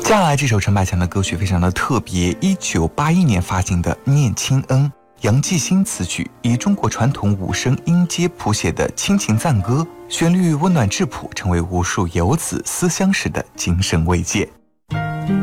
接下来这首陈百强的歌曲非常的特别，1981年发行的《念亲恩》，杨继兴词曲，以中国传统五声音阶谱写的亲情赞歌，旋律温暖质朴，成为无数游子思乡时的精神慰藉。